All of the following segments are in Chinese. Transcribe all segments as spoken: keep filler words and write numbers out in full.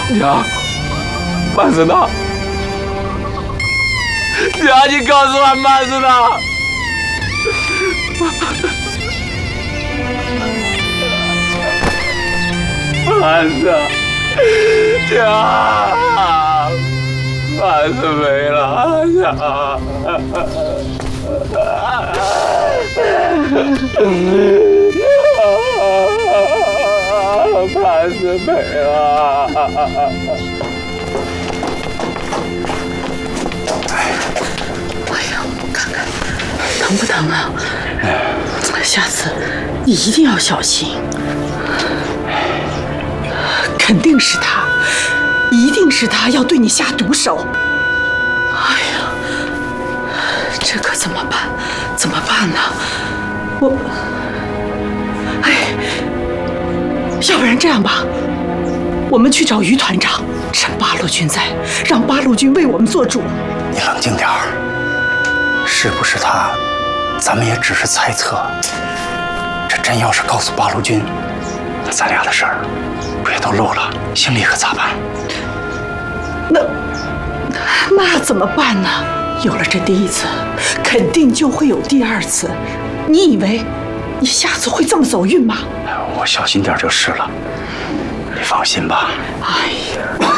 娘，曼子呢？娘，你告诉我曼子呢？曼子，娘，曼子没了，娘。曼子没了。 哎呀，看看疼不疼啊？下次你一定要小心。肯定是他，一定是他要对你下毒手。哎呀，这可怎么办？怎么办呢？我，哎，要不然这样吧，我们去找于团长，趁八路军在，让八路军为我们做主。 你冷静点儿，是不是他？咱们也只是猜测。这真要是告诉八路军，那咱俩的事儿不也都漏了？姓李可咋办？ 那那怎么办呢？有了这第一次，肯定就会有第二次。你以为你下次会这么走运吗？ 我小心点就是了。你放心吧。 哎呀。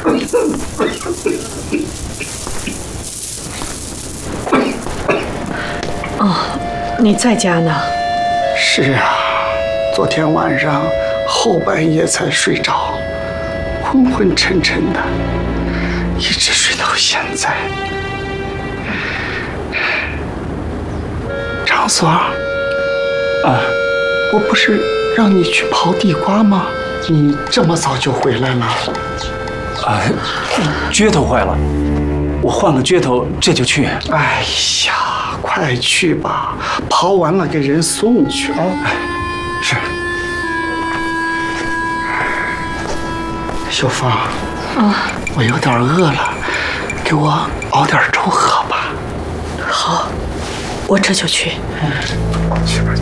哦，你在家呢？ 是啊，昨天晚上后半夜才睡着，昏昏沉沉的，一直睡到现在。长锁，啊，我不是让你去刨地瓜吗？你这么早就回来了？ 啊，撅头坏了，我换个撅头，这就去。 哎呀，快去吧，刨完了给人送去啊！ 是。 秀芳，啊，我有点饿了，给我熬点粥喝吧。 好，我这就去。 嗯，去吧。